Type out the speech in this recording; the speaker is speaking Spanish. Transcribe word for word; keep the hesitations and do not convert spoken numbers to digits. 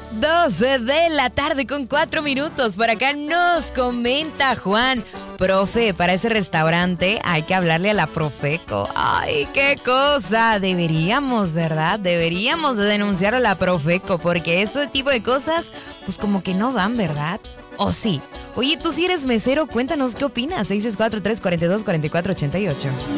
doce de la tarde con cuatro minutos. Por acá nos comenta Juan. Profe, para ese restaurante hay que hablarle a la Profeco. Ay, qué cosa. Deberíamos, ¿verdad? Deberíamos de denunciar a la Profeco porque ese tipo de cosas, pues como que no van, ¿verdad? ¿O sí? Oye, tú si eres mesero, cuéntanos qué opinas. seis seis cuatro, tres cuatro dos, cuatro cuatro ocho ocho.